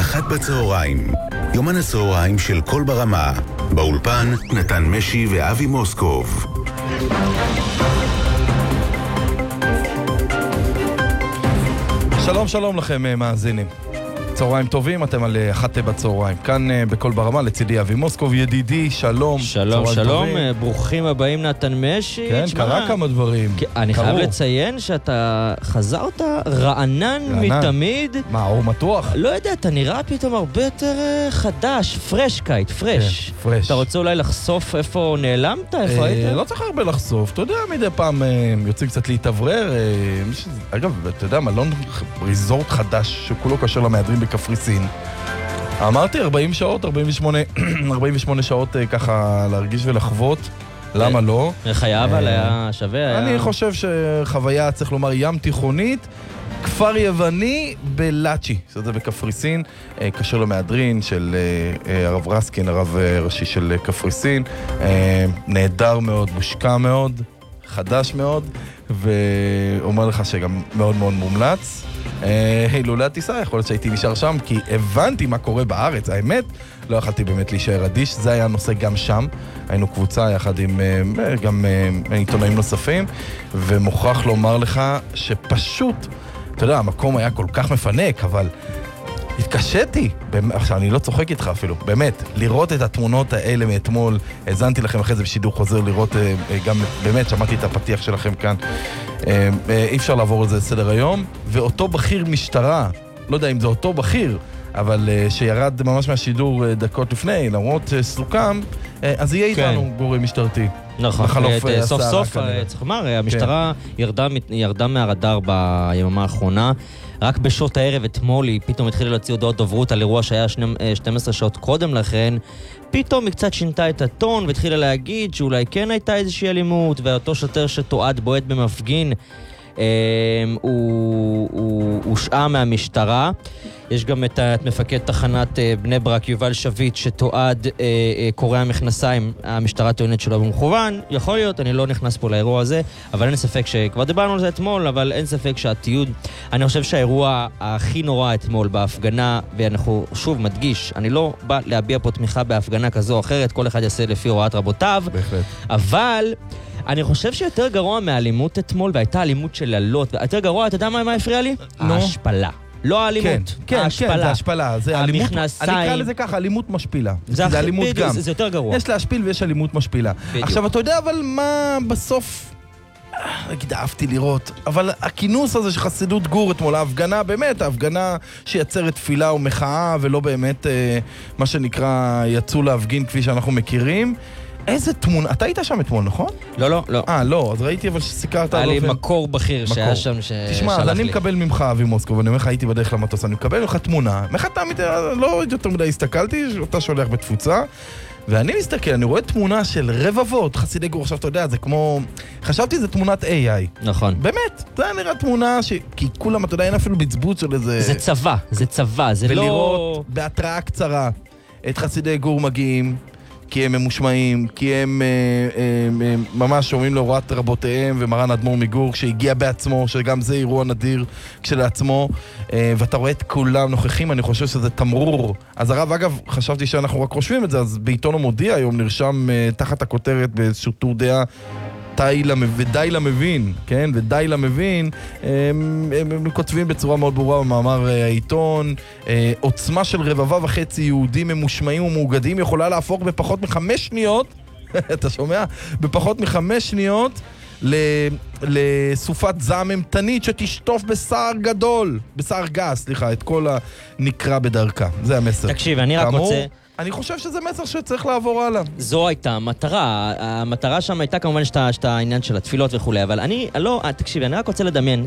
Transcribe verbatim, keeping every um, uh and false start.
אחת בצהריים, יומן הצהריים של כל ברמה, באולפן נתן משי ואבי מוסקוב. שלום שלום לכם מאזינים, צהריים טובים, אתם על אחת בצהריים, כאן בכל ברמה, לצידי אבי מוסקוב, ידידי, שלום. שלום, שלום, טובים. ברוכים הבאים נתן משי. כן, שמה? קרה כמה דברים. אני קרו. חייב לציין שאתה חזרת רענן, רענן. מתמיד. מה, הוא מתוח? לא יודע, אתה נראה פתאום הרבה יותר חדש, פרש קייט, פרש. כן, פרש. אתה רוצה אולי לחשוף איפה נעלמת, איפה אה, היית? לא צריך הרבה לחשוף, אתה יודע, מדי פעם אה, יוצאים קצת להתעברר. אה, אגב, אתה יודע, מלון ריזורט חדש שכולו קשר למהדרין בקפריסין. אמרתי ארבעים שעות, ארבעים ושמונה שעות ככה להרגיש ולחוות. למה לא? חיה אבל היה שווה. אני חושב שחוויה, צריך לומר, ים תיכונית, כפר יווני בלאצ'י, שזה בקפריסין, קשר למהדרין של הרב רסקין, הרב ראשי של קפריסין. נהדר מאוד, מושקע מאוד, חדש מאוד, ואומר לך שגם מאוד מאוד מומלץ. לולא הטיסה, יכול להיות שהייתי נשאר שם, כי הבנתי מה קורה בארץ, האמת, לא יכלתי באמת להישאר אדיש, זה היה הנושא גם שם, היינו קבוצה יחד עם גם עיתונאים נוספים, ומוכרח לומר לך שפשוט, אתה יודע, המקום היה כל כך מפנק, אבל התקשיתי, עכשיו אני לא צוחק איתך אפילו, באמת, לראות את התמונות האלה מאתמול, הזנתי לכם אחרי זה בשידור חוזר, לראות גם, באמת, שמעתי את הפתיח שלכם כאן, אי אפשר לעבור על זה סדר היום, ואותו בכיר משטרה, לא יודע אם זה אותו בכיר, אבל שירד ממש מהשידור דקות לפני, למרות סוכם, אז יהיה איתנו גורם משטרתי. נכון, סוף סוף, צריך לומר, המשטרה ירדה מהרדאר ביממה האחרונה, רק בשעות הערב אתמול היא פתאום התחילה להוציא הודעות דוברות על אירוע שהיה שתים עשרה שעות קודם לכן, פתאום היא קצת שינתה את הטון והתחילה להגיד שאולי כן הייתה איזושהי אלימות, ואותו שוטר שתועד בועט במפגין הוא הושעה מהמשטרה. יש גם את, את מפקד תחנת בני ברק יובל שביט שתועד קורא המכנסיים, המשטרה טוענת שלא במכוון, יכול להיות, אני לא נכנס פה לאירוע הזה, אבל אין ספק שכבר דיברנו על זה אתמול, אבל אין ספק שהתיעוד, אני חושב שהאירוע הכי נורא אתמול בהפגנה, ואנחנו שוב מדגיש, אני לא בא להביע פה תמיכה בהפגנה כזו או אחרת, כל אחד יעשה לפי הוראת רבותיו, בהחלט. אבל אני חושב שיותר גרוע מהאלימות אתמול, והייתה אלימות של לילות, יותר גרוע, אתה יודע מה, מה הפריע לי? לא. ההשפלה. לא האלימות, כן, ההשפלה. כן, זה השפלה, זה אלימות, המכנסיים. אני אקרא לזה ככה, אלימות משפילה. זה, זה אלימות בדיוק, גם. זה, זה יותר גרוע. יש להשפיל ויש אלימות משפילה. בדיוק. עכשיו, אתה יודע אבל מה בסוף, נגיד, אהבתי לראות, אבל הכינוס הזה של חסידות גור אתמול, ההפגנה, באמת, ההפגנה שיצרת תפילה ומחאה, ולא באמת, אה, מה שנקרא, יצאו להפגין כפי שאנחנו מכירים. איזה תמונה, אתה היית שם אתמול, נכון? לא, לא, לא. אה, לא, אז ראיתי אבל שסיקרת... היה לי מקור בכיר שהיה שם ששלח לי. תשמע, אז אני מקבל ממך, אבי מוסקוב, ואני אומר לך, הייתי בדרך למטוס, אני מקבל ממך תמונה, מחתה, לא יותר מדי הסתכלתי, אתה שולח בתפוצה, ואני מסתכל, אני רואה תמונה של רבבות, חסידי גור, עכשיו אתה יודע, זה כמו... חשבתי זה תמונת איי איי. נכון. באמת, זה נראה תמונה ש... כי כולם, אתה יודע, אין אפילו בצבוץ של איזה... זה צבא, זה צבא, זה לא... ולראות בהתראה קצרה את חסידי גור מגיעים, כי הם ממושמעים, כי הם אה, אה, אה, ממש שומעים להוראת רבותיהם, ומרן אדמו"ר מגור שהגיע בעצמו, שגם זה אירוע נדיר כשלעצמו, אה, ואתה רואה את כולם נוכחים, אני חושב שזה תמרור. אז הרב, אגב, חשבתי שאנחנו רק חושבים את זה, אז בעיתון המודיע היום נרשם אה, תחת הכותרת באיזשהו טור דעה, ודי למבין, כן? ודי למבין, הם, הם, הם כותבים בצורה מאוד ברורה במאמר העיתון, עוצמה של רבבה וחצי יהודים ממושמעים ומאוגדים יכולה להפוך בפחות מחמש שניות, אתה שומע? בפחות מחמש שניות, לסופת זעם אמתנית שתשטוף בשר גדול, בשר גס, סליחה, את כל הנקרא בדרכה. זה המסר. תקשיב, אני רק רוצה... אני חושב שזה מסר שצריך לעבור הלאה. זו הייתה המטרה. המטרה שם הייתה כמובן שאתה העניין של התפילות וכו', אבל אני, לא, תקשיב, אני רק רוצה לדמיין,